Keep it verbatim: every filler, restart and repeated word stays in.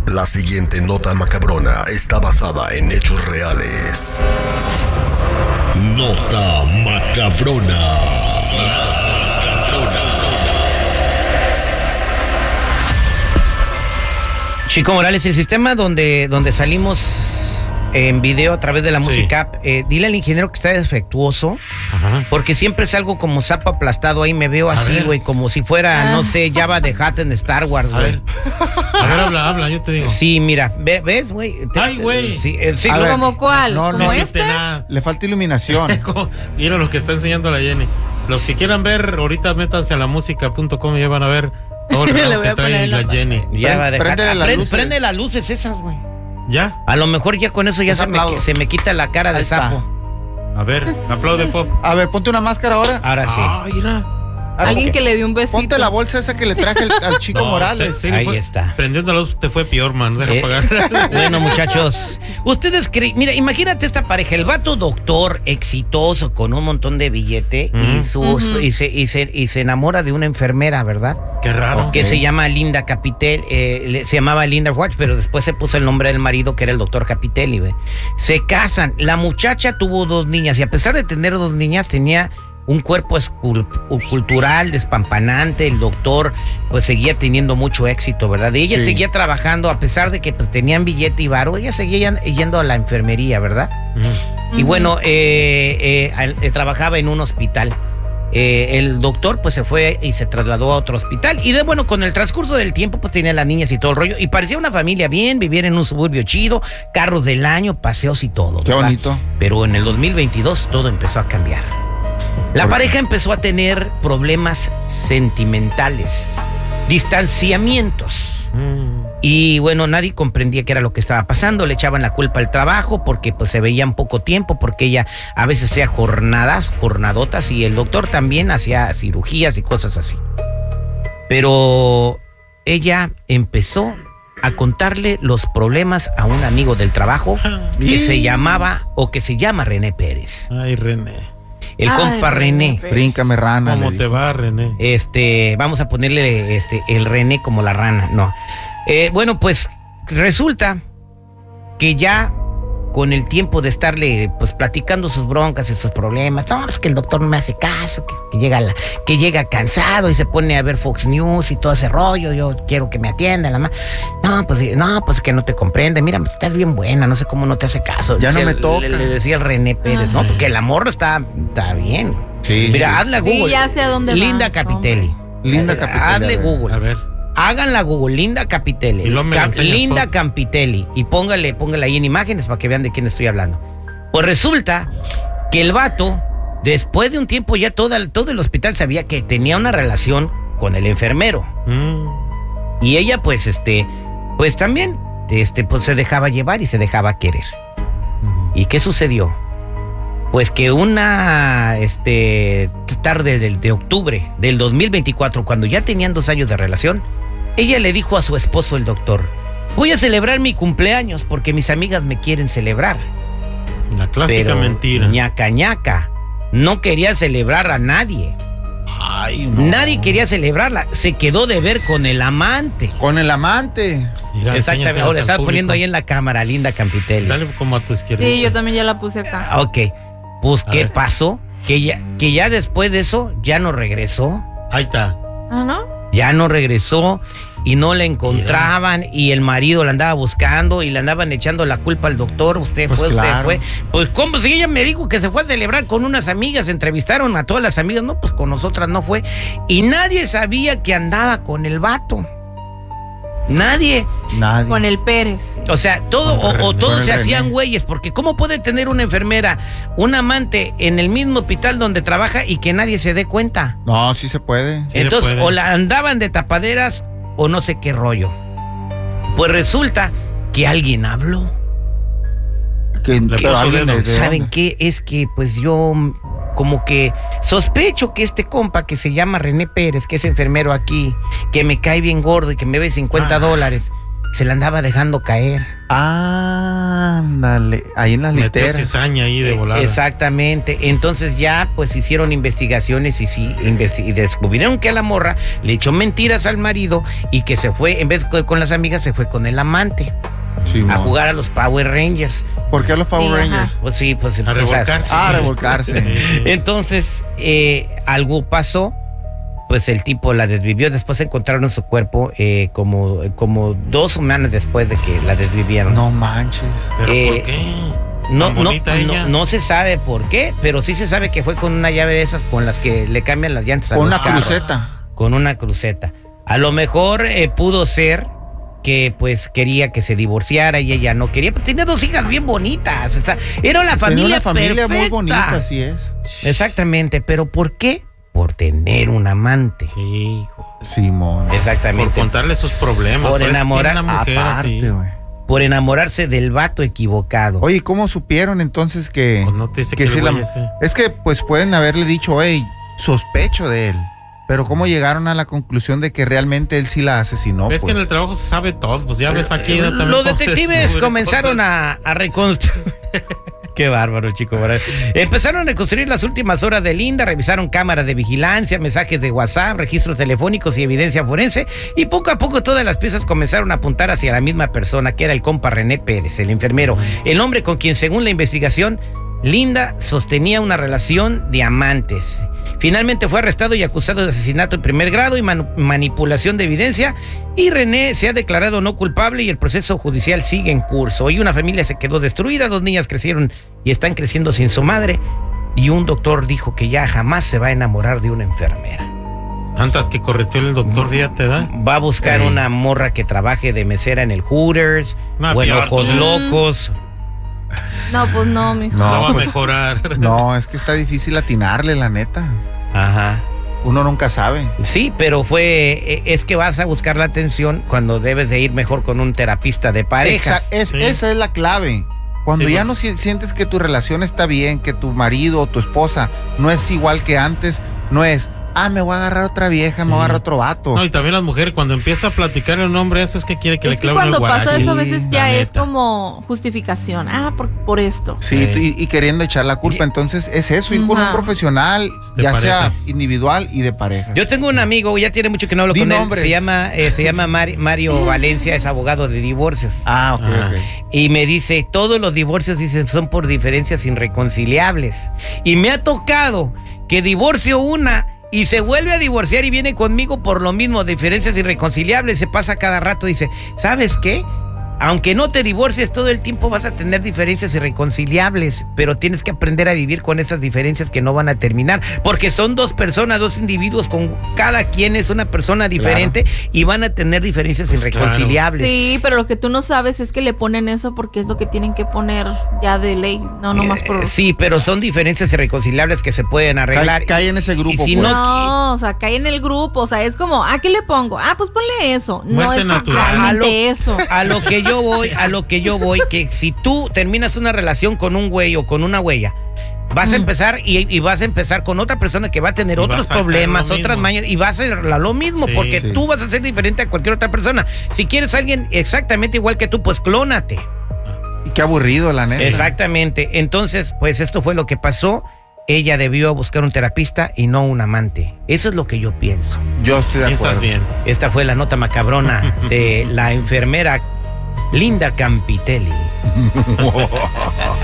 La siguiente nota macabrona está basada en hechos reales. Nota macabrona. Chico Morales, el sistema donde, donde salimos en video a través de la Sí. música, eh, dile al ingeniero que está defectuoso, Ajá. porque siempre salgo como sapo aplastado ahí, me veo A así, ver. güey, como si fuera, Ah. no sé, Jabba de Hutt en Star Wars, A güey. ver. A ver, habla, habla, yo te digo. Sí, mira, ve- ¿ves, güey? Te- Ay, güey. Sí, eh, sí, A lo- ver. ¿Como cuál? No, ¿Como no, este? nada. Le falta iluminación. Mira lo que está enseñando la Jenny. Los que quieran ver, ahorita métanse a la música punto com y ya van a ver todo el Le relajo voy a que trae poner en la la Jenny. Jabba de Hutt. Préndele Ah, las prende- luces. Prende las luces esas, güey. ¿Ya? A lo mejor ya con eso ya Pues se me, aplaudo. se me quita la cara de Ahí está. sapo. A ver, aplaude, Pop. A ver, ponte una máscara ahora. Ahora sí. Ah, mira. Alguien ok. que le dio un besito. Ponte la bolsa esa que le traje al, al Chico No, Morales. te- sí, Ahí fue- está. Prendiendo la luz te fue peor, man. Deja Eh, apagar. Bueno, muchachos, ustedes creen, mira, imagínate esta pareja, el vato doctor exitoso con un montón de billete y, Mm. su, Ujú. y, se, y, se, y se enamora de una enfermera, ¿verdad? Qué raro. Que se llama Linda Capitel, eh, le- se llamaba Linda Watch, pero después se puso el nombre del marido que era el doctor Capitelli, ¿ve? Se casan, la muchacha tuvo dos niñas y a pesar de tener dos niñas tenía un cuerpo escul- cultural, despampanante, el doctor pues seguía teniendo mucho éxito, ¿verdad? Y ella Sí. seguía trabajando, a pesar de que pues tenían billete y varo, ella seguía yendo a la enfermería, ¿verdad? Mm. Y Ujú. bueno, eh, eh, al- eh, trabajaba en un hospital. Eh, el doctor pues se fue y se trasladó a otro hospital. Y de bueno, con el transcurso del tiempo pues tenía las niñas y todo el rollo. Y parecía una familia bien, vivir en un suburbio chido, carros del año, paseos y todo. Qué ¿verdad? bonito. Pero en el dos mil veintidós todo empezó a cambiar. La ¿Por qué? pareja empezó a tener problemas sentimentales, distanciamientos. Mm. Y bueno, nadie comprendía qué era lo que estaba pasando, le echaban la culpa al trabajo porque pues se veían poco tiempo, porque ella a veces hacía jornadas, jornadotas, y el doctor también hacía cirugías y cosas así. Pero ella empezó a contarle los problemas a un amigo del trabajo que se llamaba o que se llama René Pérez. Ay, René. El Ay, compa René René. Pérez. Bríncame, rana. ¿Cómo le te dijo. va, René? Este, vamos a ponerle este el René como la rana, no. Eh, bueno, pues resulta que ya con el tiempo de estarle pues platicando sus broncas y sus problemas, no, es que el doctor no me hace caso, que, que llega la, que llega cansado y se pone a ver Fox News y todo ese rollo, yo quiero que me atienda la ma. No, pues no, pues que no te comprende, mira, estás bien buena, no sé cómo no te hace caso. Ya no Decía- me toca. Le, le decía el René Pérez, no, porque el amor está, está bien. Sí, Mira, sí. hazle a Sí, Google. ya sé a dónde Linda vas, Capitelli. Linda Eh, Capitelli, Hazle a ver. Google. A ver. Hagan la Google, Linda Capitelli. Y luego me la Cap- enseñas, Linda Pop. Campitelli. Y póngale, póngale ahí en imágenes para que vean de quién estoy hablando. Pues resulta que el vato, después de un tiempo ya toda, todo el hospital sabía que tenía una relación con el enfermero. Mm. Y ella, pues, este, pues también, este, pues se dejaba llevar y se dejaba querer. Mm. ¿Y qué sucedió? Pues que una este, tarde del- de octubre del dos mil veinticuatro, cuando ya tenían dos años de relación, ella le dijo a su esposo, el doctor, voy a celebrar mi cumpleaños porque mis amigas me quieren celebrar. La clásica Pero mentira. ñaca ñaca, no quería celebrar a nadie. Ay, no. Nadie quería celebrarla. Se quedó de ver con el amante. Con el amante. Mira, Exactamente. enséñaselas Ahora al estaba público. poniendo ahí en la cámara, Linda Campitelli. Dale como a tu izquierda. Sí, yo también ya la puse acá. Ah, Ok. Pues, A ¿qué ver. pasó? Que ya, que ya después de eso ya no regresó. Ahí está. ¿Ah, no? Ya no regresó y no la encontraban y el marido la andaba buscando y le andaban echando la culpa al doctor. Usted Pues fue, claro. usted fue. Pues, ¿cómo? Si ella me dijo que se fue a celebrar con unas amigas, entrevistaron a todas las amigas. No, pues con nosotras no fue. Y nadie sabía que andaba con el vato. Nadie. Nadie. Con el Pérez. O sea, todo, Con o, o René. todos Con se el hacían René. güeyes, porque ¿cómo puede tener una enfermera, un amante en el mismo hospital donde trabaja y que nadie se dé cuenta? No, sí se puede. Sí, Entonces, se puede. o la andaban de tapaderas o no sé qué rollo. Pues resulta que alguien habló. Que, Le pero puso alguien dedo. de- de ¿Saben dónde? qué? Es que pues yo mm, como que sospecho que este compa que se llama René Pérez, que es enfermero aquí, que me cae bien gordo y que me ve cincuenta Ah. dólares, se la andaba dejando caer. Ándale, ahí en las Metió literas. cizaña ahí de volada. Exactamente. Entonces ya pues hicieron investigaciones y sí, investi- y descubrieron que a la morra le echó mentiras al marido y que se fue, en vez de con las amigas, se fue con el amante Sí, a mo. jugar a los Power Rangers. ¿Por qué los Power Sí, Rangers? ajá. Pues sí, pues A pues, revolcarse. Ah, a revolcarse. Sí. Entonces, eh, algo pasó, pues el tipo la desvivió. Después encontraron su cuerpo eh, como, como dos semanas después de que la desvivieron. No manches. ¿Pero Eh, por qué? No, Tan no, bonita no, ella. no se sabe por qué, pero sí se sabe que fue con una llave de esas con las que le cambian las llantas a Con los una carros. cruceta. Con una cruceta. A lo mejor eh, pudo ser que pues quería que se divorciara y ella no quería. Pues tenía dos hijas bien bonitas. Está, era la Tenía familia una familia muy perfecta. bonita, así es. Exactamente, pero ¿por qué? Por tener un amante. Sí, hijo. Simón. Por Exactamente. contarle sus problemas. Por Pues, enamorar- tiene una mujer así. Aparte, güey. Por enamorarse del vato equivocado. Oye, ¿cómo supieron entonces que, Pues no te dice que que sí el la- güey ese- Es que pues pueden haberle dicho, hey, sospecho de él. Pero ¿cómo llegaron a la conclusión de que realmente él sí la asesinó? Es que pues? en el trabajo se sabe todo, pues ya ves aquí. ya también Los cómo detectives descubre comenzaron cosas. a, a reconstruir. Qué bárbaro, chico. ¿verdad? Empezaron a reconstruir las últimas horas de Linda, revisaron cámaras de vigilancia, mensajes de WhatsApp, registros telefónicos y evidencia forense, y poco a poco todas las piezas comenzaron a apuntar hacia la misma persona, que era el compa René Pérez, el enfermero, el hombre con quien, según la investigación, Linda sostenía una relación de amantes. Finalmente fue arrestado y acusado de asesinato en primer grado y manu- manipulación de evidencia, y René se ha declarado no culpable y el proceso judicial sigue en curso. Hoy una familia se quedó destruida, dos niñas crecieron y están creciendo sin su madre, y un doctor dijo que ya jamás se va a enamorar de una enfermera. Tantas que correteó el doctor, fíjate, ¿da? Va a buscar Sí. una morra que trabaje de mesera en el Hooters No, o en peor, Ojos tú. Locos. No, pues no, mijo. No, No, va pues- a mejorar. No, es que está difícil atinarle, la neta. Ajá. Uno nunca sabe. Sí, pero fue, eh, es que vas a buscar la atención cuando debes de ir mejor con un terapista de parejas. Exa- es- Sí. Esa es la clave. Cuando Sí, ya porque- no si- sientes que tu relación está bien, que tu marido o tu esposa no es igual que antes, no es, ah, me voy a agarrar otra vieja, me voy a agarrar otro vato. No, y también las mujeres, cuando empieza a platicar un hombre, eso es que quiere que le Es que claven el cuando pasa guarache. eso a veces La ya es neta. como justificación. Ah, por, por esto. Sí, Sí. tú- y, y queriendo echar la culpa. Entonces es eso, ir con un Ajá. profesional, De ya parejas. sea individual y de pareja. Yo tengo un amigo, ya tiene mucho que no hablo Di con nombres. él. Se llama, eh, se llama Mari- Mario Valencia, es abogado de divorcios. Ah, ok, Ah. ok. Y me dice, todos los divorcios, dice, son por diferencias irreconciliables. Y me ha tocado que divorcio una y se vuelve a divorciar y viene conmigo por lo mismo, diferencias irreconciliables. Se pasa cada rato, dice, ¿sabes qué? Aunque no te divorcies todo el tiempo vas a tener diferencias irreconciliables, pero tienes que aprender a vivir con esas diferencias que no van a terminar, porque son dos personas, dos individuos, con cada quien es una persona diferente y van a tener diferencias Pues irreconciliables. Sí, pero lo que tú no sabes es que le ponen eso porque es lo que tienen que poner ya de ley, no nomás por... Eh, Sí, pero son diferencias irreconciliables que se pueden arreglar. Cae, cae en ese grupo. y si pues. no- No, o sea, cae en el grupo, o sea, es como, ¿a qué le pongo? Ah, pues ponle eso. No Muerte es natural. realmente A lo- eso. A lo que yo voy, a lo que yo voy, que si tú terminas una relación con un güey o con una huella, vas a Mm. empezar y, y vas a empezar con otra persona que va a tener Y va otros a sacar problemas, lo otras mismo. mañas, y va a ser la- lo mismo, Sí, porque sí. tú vas a ser diferente a cualquier otra persona. Si quieres a alguien exactamente igual que tú, pues clónate. Y qué aburrido, la neta. Exactamente. Entonces, pues esto fue lo que pasó. Ella debió buscar un terapista y no un amante. Eso es lo que yo pienso. Yo estoy de Piensas acuerdo. bien. Esta fue la nota macabrona de la enfermera Linda Campitelli.